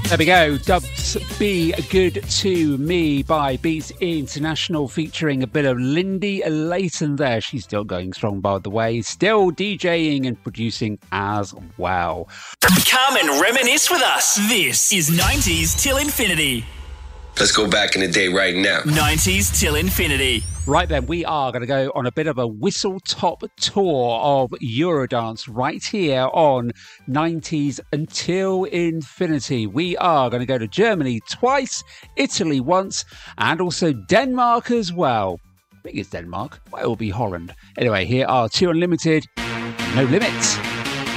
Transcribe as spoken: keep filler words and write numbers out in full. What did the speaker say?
There we go. Dubs Be Good To Me by Beats International, featuring a bit of Lindy Layton there. She's still going strong, by the way. Still DJing and producing as well. Come and reminisce with us. This is nineties Till Infinity. Let's go back in the day right now. nineties Till Infinity. Right then, we are going to go on a bit of a whistle-top tour of Eurodance right here on nineties Until Infinity. We are going to go to Germany twice, Italy once, and also Denmark as well. I think it's Denmark. Well, it will be Holland. Anyway, here are two Unlimited, No Limits.